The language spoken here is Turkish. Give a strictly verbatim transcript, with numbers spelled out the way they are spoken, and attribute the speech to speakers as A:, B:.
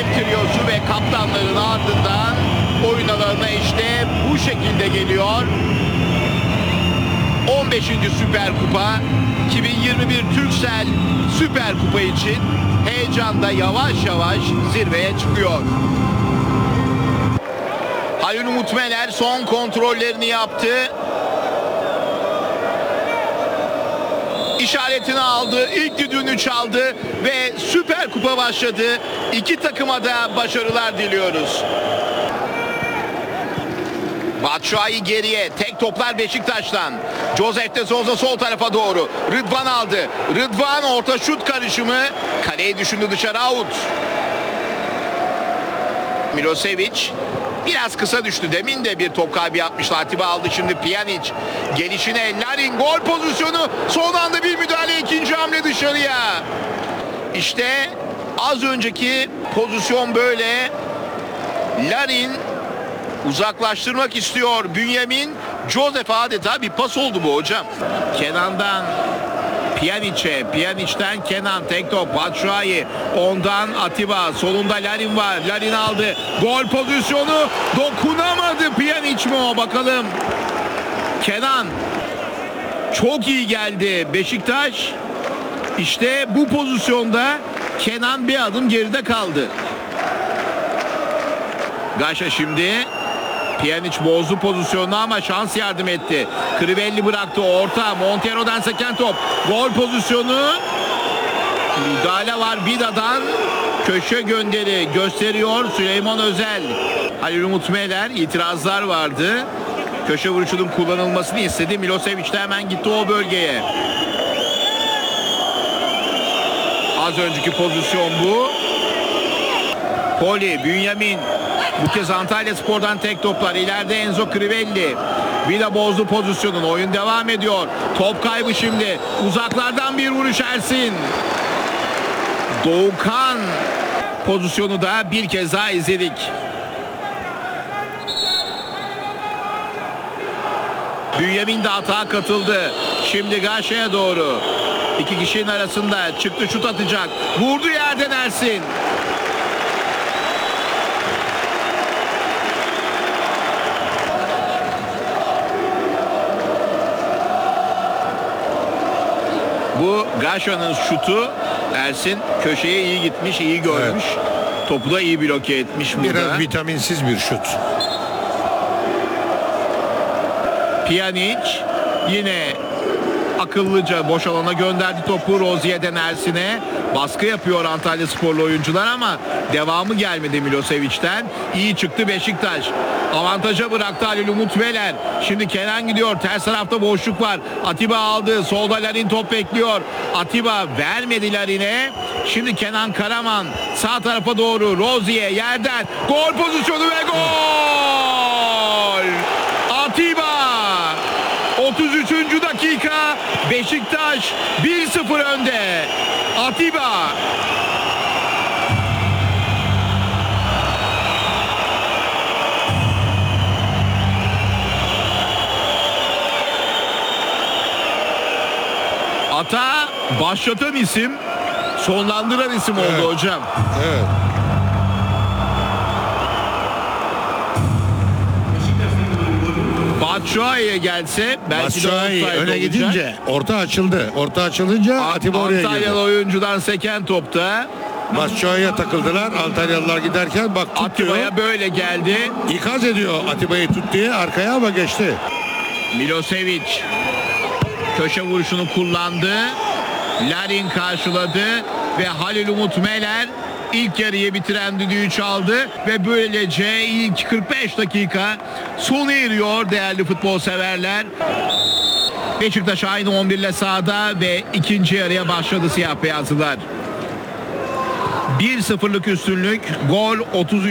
A: triosu ve kaptanların ardından oyun alanına işte bu şekilde geliyor. on beşinci Süper Kupa, iki bin yirmi bir Turkcell Süper Kupa için heyecanda yavaş yavaş zirveye çıkıyor. Halil Umut Meler son kontrollerini yaptı. İşaretini aldı, ilk düdüğünü çaldı ve Süper Kupa başladı. İki takıma da başarılar diliyoruz. Batshuayi geriye, tek toplar Beşiktaş'tan. Josef de Souza sol tarafa doğru. Rıdvan aldı. Rıdvan orta şut karışımı. Kaleyi düşündü, dışarı, out. Milosevic biraz kısa düştü. Demin de bir top kaybı yapmıştı. Atiba aldı şimdi. Pjanic gelişine. Larin gol pozisyonu. Son anda bir müdahale. İkinci hamle dışarıya. İşte az önceki pozisyon böyle. Larin uzaklaştırmak istiyor. Bünyamin. Josef adeta bir pas oldu bu hocam. Kenan'dan Pjanic'e, Pjanic'ten Kenan, tek top Batshuayi, ondan Atiba, solunda Larin var, Larin aldı, gol pozisyonu, dokunamadı. Pjanic mi o, bakalım. Kenan çok iyi geldi Beşiktaş. İşte bu pozisyonda Kenan bir adım geride kaldı. Gaşa şimdi. Pjanic bozdu pozisyonunu ama şans yardım etti. Crivelli bıraktı, orta. Montero'dan seken top. Gol pozisyonu. Müdahale var Vida'dan. Köşe gönderi gösteriyor Süleyman Özel. Halil Umut Meler, itirazlar vardı. Köşe vuruşunun kullanılmasını istedi. Milosevic de hemen gitti o bölgeye. Az önceki pozisyon bu. Poli, Bünyamin. Bu kez Antalyaspor'dan tek toplar. İleride Enzo Crivelli. Vida bozdu pozisyonun. Oyun devam ediyor. Top kaybı şimdi. Uzaklardan bir vuruş Ersin. Doğukan pozisyonu da bir kez daha izledik. Bünyamin de hata katıldı. Şimdi Gaşa'ya doğru. İki kişinin arasında çıktı, şut atacak. Vurdu yerden Ersin. Bu Gaşa'nın şutu. Ersin köşeye iyi gitmiş, iyi görmüş. Evet. Topu da iyi bloke etmiş burada.
B: Biraz vitaminsiz bir şut.
A: Pjanic yine akıllıca boş alana gönderdi topu. Rozier'den Ersin'e. Baskı yapıyor Antalyasporlu oyuncular ama devamı gelmedi Milosevic'ten. İyi çıktı Beşiktaş. Avantaja bıraktı Halil Umut Meler. Şimdi Kenan gidiyor. Ters tarafta boşluk var. Atiba aldı. Solda Larin top bekliyor. Atiba vermedi Larin'e. Şimdi Kenan Karaman sağ tarafa doğru. Rozier yerden. Gol pozisyonu ve gol! Atiba! otuz üçüncü dakika. Beşiktaş bir sıfır önde. Atiba! Ata başlatan isim, sonlandıran isim oldu, evet, hocam.
B: Evet.
A: Batshuayi'ye gelse belki
B: Batshuayi
A: de offside
B: öne
A: olacak.
B: gidince orta açıldı. Orta açılınca Atiba oraya girdi.
A: Antalyalı oyuncudan seken topta.
B: Batshuayi'ye takıldılar. Antalyalılar giderken bak tut diyor.
A: Atiba'ya böyle geldi.
B: İkaz ediyor Atiba'yı tut diye arkaya ama geçti.
A: Milosevic köşe vuruşunu kullandı. Larin karşıladı ve Halil Umut Meler ilk yarıyı bitiren düdüğü çaldı ve böylece ilk kırk beş dakika sona eriyor değerli futbol severler. Beşiktaş aynı on bir ile sahada ve ikinci yarıya başladı siyah beyazlılar. bir sıfırlık üstünlük, gol otuz üç.